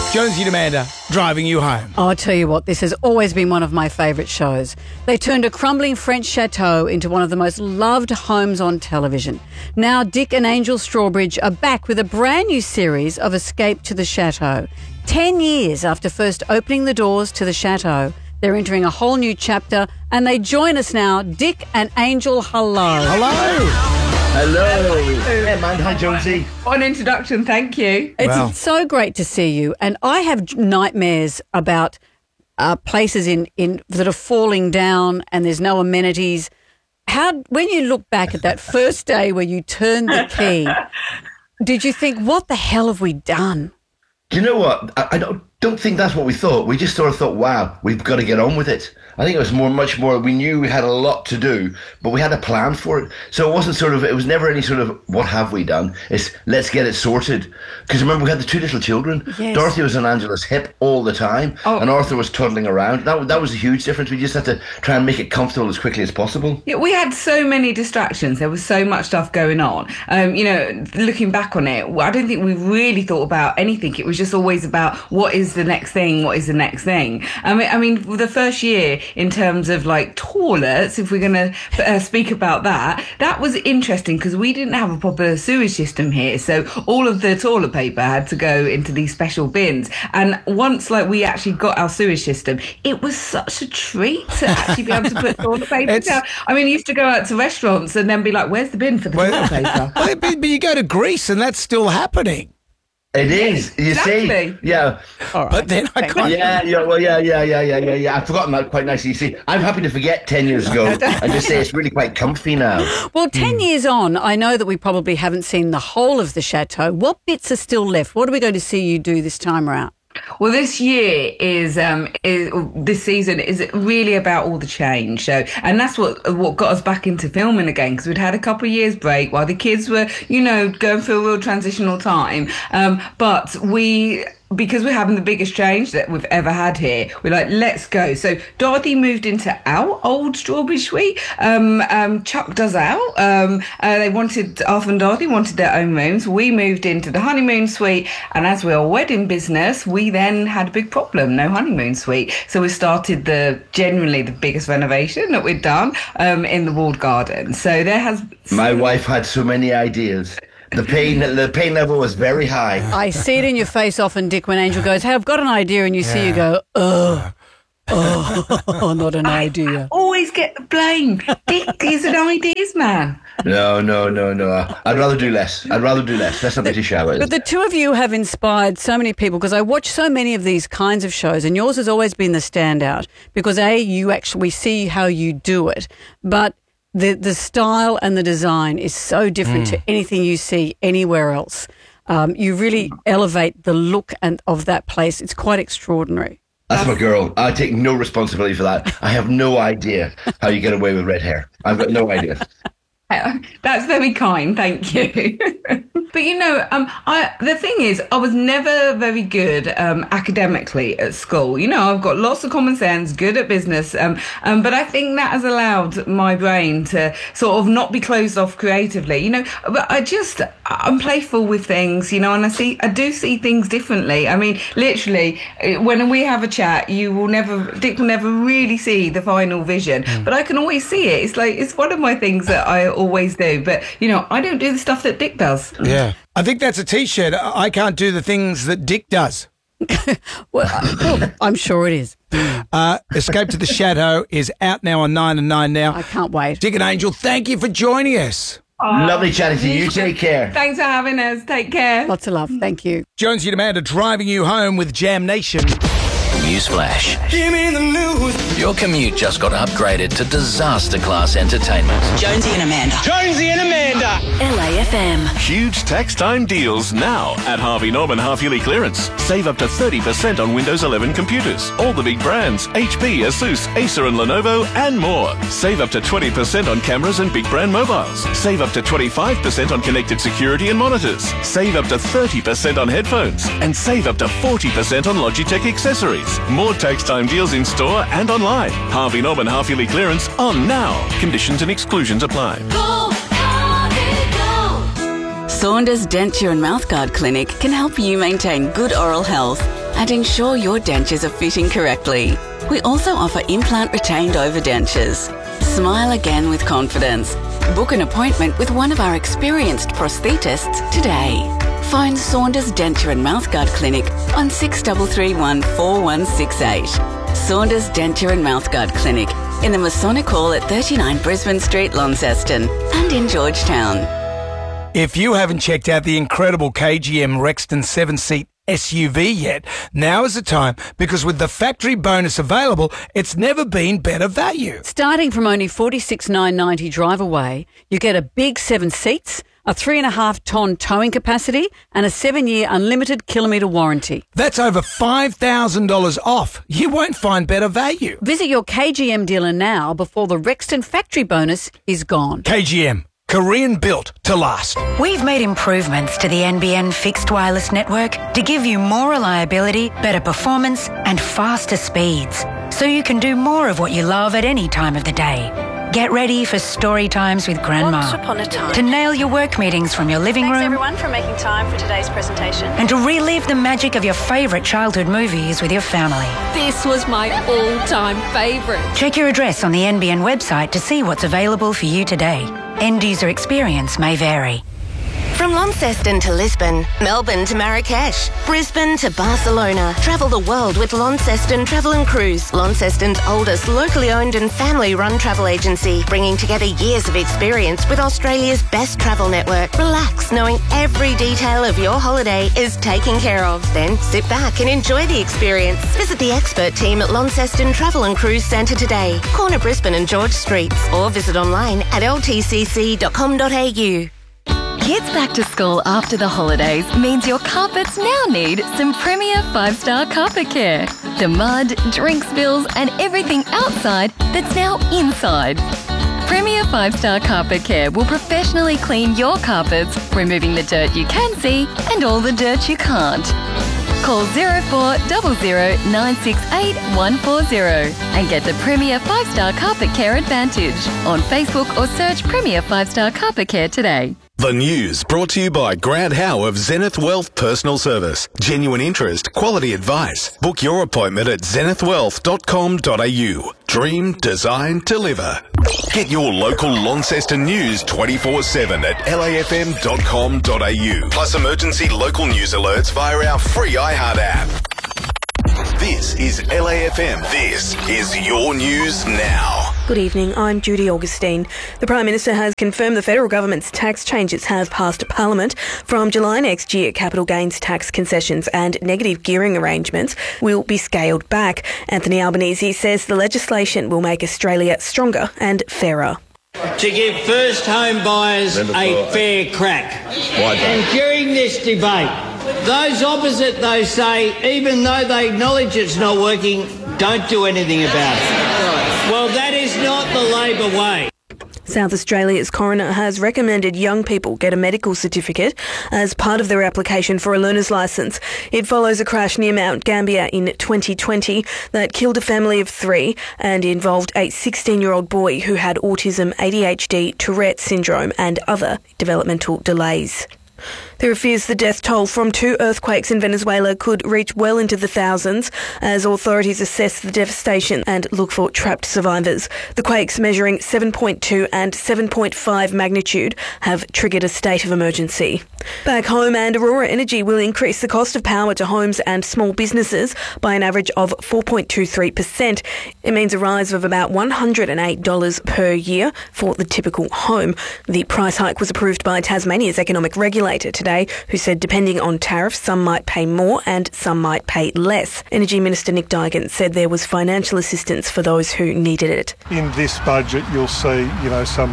Jonesy and Amanda, driving you home. Oh, I'll tell you what, this has always been one of my favourite shows. They turned a crumbling French chateau into one of the most loved homes on television. Now Dick and Angel Strawbridge are back with a brand new series of Escape to the Chateau. 10 years after first opening the doors to the chateau, they're entering a whole new chapter, and they join us now. Dick and Angel, hello. Hello. Hello. Hey, man. Hi, Jonesy. What an introduction, thank you. It's so great to see you. And I have nightmares about places in that are falling down and there's no amenities. When you look back at that first day where you turned the key, did you think, what the hell have we done? Do you know what? I don't think that's what we thought. We just sort of thought, wow, we've got to get on with it. I think it was much more, we knew we had a lot to do, but we had a plan for it. So it was never any sort of, what have we done? It's, let's get it sorted. Because remember, we had the two little children. Yes. Dorothy was on Angela's hip all the time, and Arthur was toddling around. That was a huge difference. We just had to try and make it comfortable as quickly as possible. Yeah, we had so many distractions. There was so much stuff going on. Looking back on it, I don't think we really thought about anything. It was just always about what is the next thing? What is the next thing? I mean, for the first year, in terms of like toilets, if we're going to speak about that was interesting because we didn't have a proper sewage system here. So all of the toilet paper had to go into these special bins. And once we actually got our sewage system, it was such a treat to actually be able to put toilet paper down. I mean, you used to go out to restaurants and then be like, where's the bin for the toilet paper? But you go to Greece and that's still happening. It is. You see? Yeah. All right. But then I can't. Yeah. I've forgotten that quite nicely. You see, I'm happy to forget 10 years ago and just say it's really quite comfy now. Well, 10 years on, I know that we probably haven't seen the whole of the chateau. What bits are still left? What are we going to see you do this time around? Well, this year this season is really about all the change. So, and that's what got us back into filming again, because we'd had a couple of years break while the kids were, going through a real transitional time. But because we're having the biggest change that we've ever had here, we're like, let's go. So Dorothy moved into our old Strawbridge suite. Chuck does out. Arthur and Dorothy wanted their own rooms. We moved into the honeymoon suite. And as we're a wedding business, we then had a big problem, no honeymoon suite. So we started generally the biggest renovation that we'd done in the walled garden. So there has... My wife had so many ideas. The pain level was very high. I see it in your face often, Dick, when Angel goes, hey, I've got an idea, and you see you go, oh, not an idea. I always get the blame. Dick is an ideas man. No. I'd rather do less. Let's not be too shallow. But the two of you have inspired so many people, because I watch so many of these kinds of shows, and yours has always been the standout because, we see how you do it, but the style and the design is so different to anything you see anywhere else. You really elevate the look of that place. It's quite extraordinary. That's my girl. I take no responsibility for that. I have no idea how you get away with red hair. I've got no idea. That's very kind, thank you. But the thing is, I was never very good academically at school. I've got lots of common sense, good at business, but I think that has allowed my brain to sort of not be closed off creatively. But I'm playful with things, and I do see things differently. I mean, literally, when we have a chat, Dick will never really see the final vision, but I can always see it. It's one of my things that I always do, but I don't do the stuff that Dick does. Yeah. I think that's a t-shirt. I can't do the things that Dick does. Well, I'm sure it is. Escape to the Chateau is out now on 9 and 9 now. I can't wait. Dick and Angel, thank you for joining us. Lovely chatting to you. Take care. Thanks for having us. Take care. Lots of love. Thank you. Jonesy and Amanda driving you home with Jam Nation. Newsflash. Give me the news. Your commute just got upgraded to disaster-class entertainment. Jonesy and Amanda. LAFM. Huge tax time deals now at Harvey Norman half-yearly clearance. Save up to 30% on Windows 11 computers. All the big brands, HP, Asus, Acer and Lenovo, and more. Save up to 20% on cameras and big brand mobiles. Save up to 25% on connected security and monitors. Save up to 30% on headphones. And save up to 40% on Logitech accessories. More tax time deals in store and online. Harvey Norman half-yearly clearance on now. Conditions and exclusions apply. Go, Harvey, go. Saunders Denture and Mouthguard Clinic can help you maintain good oral health. and ensure your dentures are fitting correctly. We also offer implant retained overdentures. Smile again with confidence. Book an appointment with one of our experienced prosthetists today. Phone Saunders Denture and Mouthguard Clinic on 6331 4168. Saunders Denture and Mouthguard Clinic in the Masonic Hall at 39 Brisbane Street, Launceston, and in Georgetown. If you haven't checked out the incredible KGM Rexton 7-seat SUV yet, now is the time, because with the factory bonus available, it's never been better value. Starting from only $46,990 drive away, you get a big 7 seats, a 3.5-tonne towing capacity, and a 7-year unlimited kilometre warranty. That's over $5,000 off. You won't find better value. Visit your KGM dealer now before the Rexton factory bonus is gone. KGM, Korean built to last. We've made improvements to the NBN fixed wireless network to give you more reliability, better performance, and faster speeds, so you can do more of what you love at any time of the day. Get ready for story times with Grandma. Once upon a time. To nail your work meetings from your living room. Thanks everyone for making time for today's presentation. And to relive the magic of your favourite childhood movies with your family. This was my all-time favourite. Check your address on the NBN website to see what's available for you today. End user experience may vary. From Launceston to Lisbon, Melbourne to Marrakesh, Brisbane to Barcelona. Travel the world with Launceston Travel and Cruise, Launceston's oldest locally owned and family-run travel agency, bringing together years of experience with Australia's best travel network. Relax, knowing every detail of your holiday is taken care of. Then sit back and enjoy the experience. Visit the expert team at Launceston Travel and Cruise Centre today, corner Brisbane and George Streets, or visit online at ltcc.com.au. Kids back to school after the holidays means your carpets now need some Premier 5-star carpet care. The mud, drink spills and everything outside that's now inside. Premier 5-star carpet care will professionally clean your carpets, removing the dirt you can see and all the dirt you can't. Call 0400 968 140 and get the Premier 5-star carpet care advantage on Facebook, or search Premier 5-star carpet care today. The news brought to you by Grant Howe of Zenith Wealth Personal Service. Genuine interest, quality advice. Book your appointment at zenithwealth.com.au. Dream, design, deliver. Get your local Launceston news 24/7 at lafm.com.au. Plus emergency local news alerts via our free iHeart app. This is LAFM. This is your news now. Good evening, I'm Judy Augustine. The Prime Minister has confirmed the federal government's tax changes have passed Parliament. From July next year, capital gains tax concessions and negative gearing arrangements will be scaled back. Anthony Albanese says the legislation will make Australia stronger and fairer. To give first home buyers a fair crack. And during this debate, those opposite, they say, even though they acknowledge it's not working, don't do anything about it. Well, that is not the Labor way. South Australia's coroner has recommended young people get a medical certificate as part of their application for a learner's licence. It follows a crash near Mount Gambier in 2020 that killed a family of 3 and involved a 16-year-old boy who had autism, ADHD, Tourette syndrome and other developmental delays. There are fears the death toll from 2 earthquakes in Venezuela could reach well into the thousands as authorities assess the devastation and look for trapped survivors. The quakes, measuring 7.2 and 7.5 magnitude, have triggered a state of emergency. Back home, and Aurora Energy will increase the cost of power to homes and small businesses by an average of 4.23%. It means a rise of about $108 per year for the typical home. The price hike was approved by Tasmania's economic regulator today, who said depending on tariffs, some might pay more and some might pay less. Energy Minister Nick Duigan said there was financial assistance for those who needed it. In this budget, you'll see, some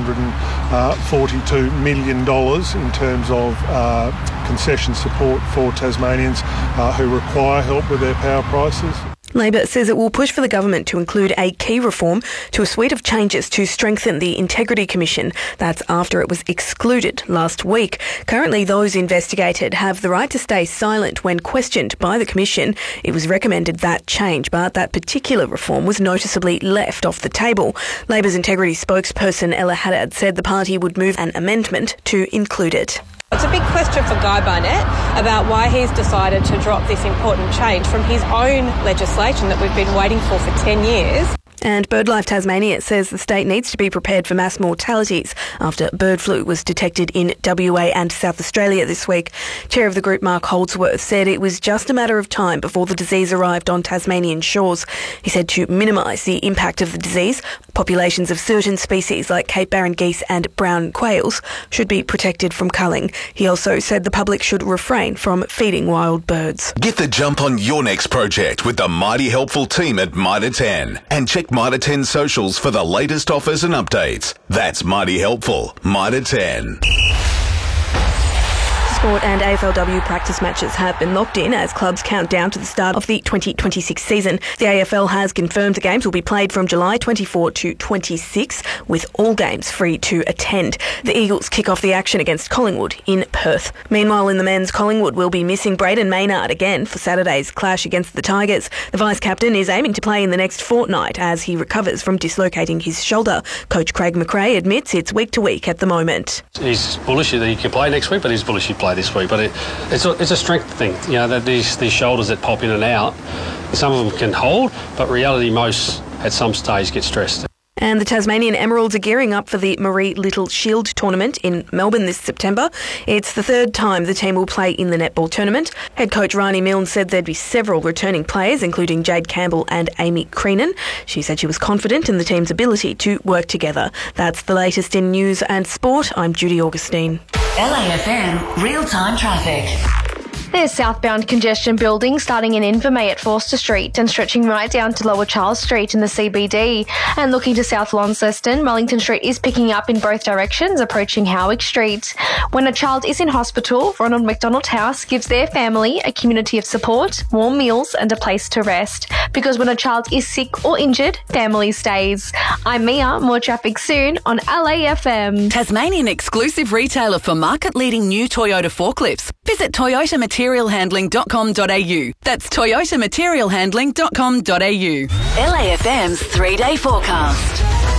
$342 million in terms of concession support for Tasmanians who require help with their power prices. Labor says it will push for the government to include a key reform to a suite of changes to strengthen the Integrity Commission. That's after it was excluded last week. Currently, those investigated have the right to stay silent when questioned by the Commission. It was recommended that change, but that particular reform was noticeably left off the table. Labor's Integrity spokesperson Ella Haddad said the party would move an amendment to include it. It's a big question for Guy Barnett about why he's decided to drop this important change from his own legislation that we've been waiting for 10 years. And BirdLife Tasmania says the state needs to be prepared for mass mortalities after bird flu was detected in WA and South Australia this week. Chair of the group, Mark Holdsworth, said it was just a matter of time before the disease arrived on Tasmanian shores. He said to minimise the impact of the disease, populations of certain species like Cape Barren geese and brown quails should be protected from culling. He also said the public should refrain from feeding wild birds. Get the jump on your next project with the mighty helpful team at Mitre 10 and check Mitre 10 socials for the latest offers and updates. That's mighty helpful. Mitre 10. Sport and AFLW practice matches have been locked in as clubs count down to the start of the 2026 season. The AFL has confirmed the games will be played from July 24 to 26, with all games free to attend. The Eagles kick off the action against Collingwood in Perth. Meanwhile, in the men's, Collingwood will be missing Braden Maynard again for Saturday's clash against the Tigers. The vice-captain is aiming to play in the next fortnight as he recovers from dislocating his shoulder. Coach Craig McRae admits it's week to week at the moment. He's bullish that he can play next week, but he's bullish he'd play this week. But it's a strength thing, you know, that these shoulders that pop in and out, some of them can hold, but reality most at some stage get stressed. And the Tasmanian Emeralds are gearing up for the Marie Little Shield tournament in Melbourne this September. It's the third time the team will play in the netball tournament. Head coach Rani Milne said there'd be several returning players, including Jade Campbell and Amy Creenan. She said she was confident in the team's ability to work together. That's the latest in news and sport. I'm Judy Augustine. LAFM real-time traffic. There's southbound congestion building starting in Invermay at Forster Street and stretching right down to Lower Charles Street in the CBD. And looking to South Launceston, Wellington Street is picking up in both directions, approaching Howick Street. When a child is in hospital, Ronald McDonald House gives their family a community of support, warm meals and a place to rest. Because when a child is sick or injured, family stays. I'm Mia, more traffic soon on LAFM. Tasmanian exclusive retailer for market-leading new Toyota forklifts. Visit toyotamaterialhandling.com.au. That's toyotamaterialhandling.com.au. LAFM's 3-day forecast.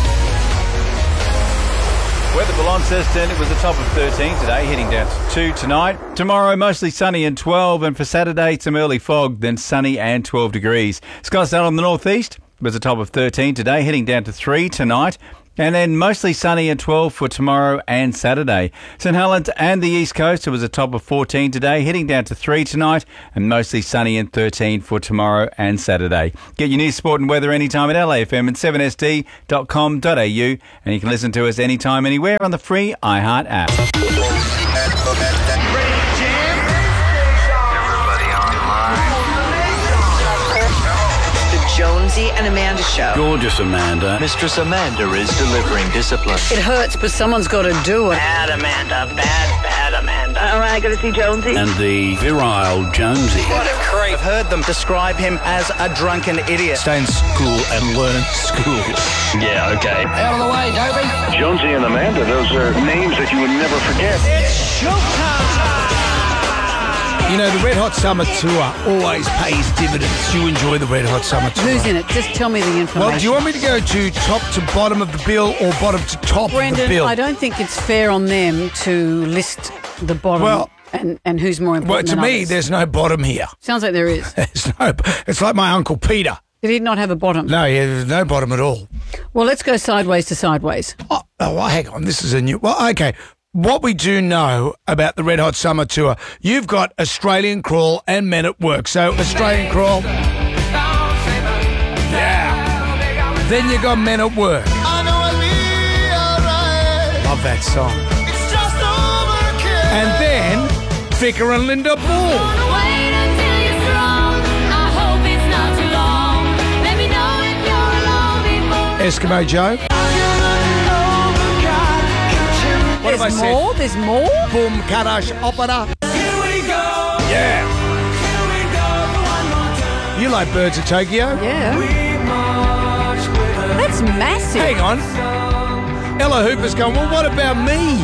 Weather for Launceston, it was the top of 13 today, heading down to 2 tonight. Tomorrow, mostly sunny and 12, and for Saturday, some early fog, then sunny and 12 degrees. Skies out on the northeast, it was a top of 13 today, heading down to 3 tonight. And then mostly sunny and 12 for tomorrow and Saturday. St Helens and the East Coast, it was a top of 14 today, heading down to 3 tonight, and mostly sunny and 13 for tomorrow and Saturday. Get your news, sport and weather anytime at LAFM and 7sd.com.au, and you can listen to us anytime, anywhere on the free iHeart app. Jonesy and Amanda Show. Gorgeous Amanda. Mistress Amanda is delivering discipline. It hurts, but someone's got to do it. Bad Amanda. Bad Amanda. All right, got to see Jonesy. And the virile Jonesy. What a creep. I've heard them describe him as a drunken idiot. Stay in school and learn school. Yeah, okay. Out of the way, Dopey. Jonesy and Amanda, those are names that you would never forget. It's showtime. You know, the Red Hot Summer Tour always pays dividends. You enjoy the Red Hot Summer Tour. Who's in it? Just tell me the information. Well, do you want me to go to top to bottom of the bill or bottom to top Brendan, of the bill? I don't think it's fair on them to list the bottom and who's more important Well, to than me, others. there's no bottom here. Sounds like there is. It's like my Uncle Peter. Did he not have a bottom? No, there's no bottom at all. Well, let's go sideways to sideways. Oh, hang on. This is a new... Well, okay. What we do know about the Red Hot Summer Tour, you've got Australian Crawl and Men at Work. So, Australian Crawl. Yeah. Then you got Men at Work. Love that song. And then, Vicar and Linda Ball. Eskimo Joe. What have I said? More? There's more? Boom, Karash, Opera. Here we go. Yeah. You like Birds of Tokyo? Yeah. That's massive. Hang on. Ella Hooper's going, well, what about me?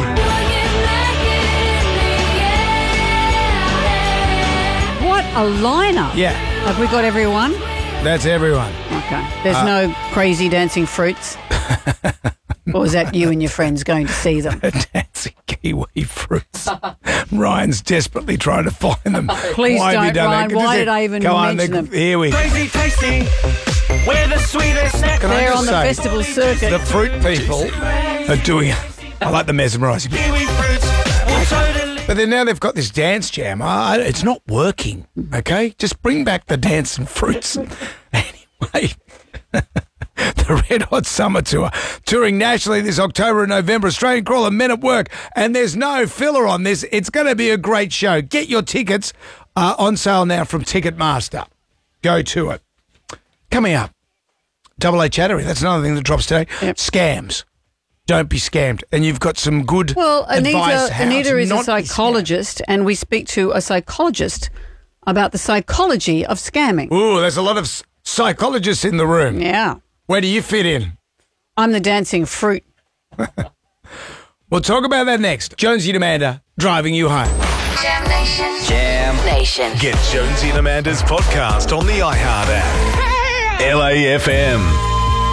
What a lineup. Yeah. Have we got everyone? That's everyone. Okay. There's no crazy dancing fruits? Or is that you and your friends going to see them? Dancing kiwi fruits. Ryan's desperately trying to find them. Please Why have you don't, done Ryan. that? Why did I even Go on, mention them? Here we go. Crazy tasty. We're the sweetest snack. Can I They're just on the say, festival circuit. The fruit people are doing. I like the mesmerising bit. Kiwi fruits will totally. But then now they've got this dance jam. It's not working. Okay, just bring back the dance and fruits. Anyway. The Red Hot Summer Tour, touring nationally this October and November. Australian Crawler, Men at Work, and there's no filler on this. It's going to be a great show. Get your tickets on sale now from Ticketmaster. Go to it. Coming up, Double A Chattery. That's another thing that drops today. Yep. Scams. Don't be scammed. And you've got some good advice. Anita is a not be psychologist, and we speak to a psychologist about the psychology of scamming. Ooh, there's a lot of psychologists in the room. Yeah. Where do you fit in? I'm the dancing fruit. We'll talk about that next. Jonesy and Amanda driving you home. Jam Nation. Jam Nation. Get Jonesy and Amanda's podcast on the iHeart app. LAFM.